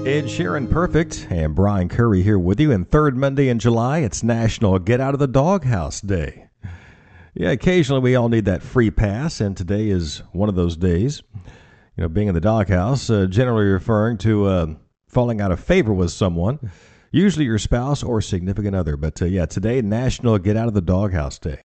Ed Sheeran, Perfect, and Brian Curry here with you. And third Monday in July, it's National Get Out of the Doghouse Day. Yeah, occasionally we all need that free pass, and today is one of those days. You know, being in the doghouse, generally referring to falling out of favor with someone, usually your spouse or significant other. But yeah, today, National Get Out of the Doghouse Day.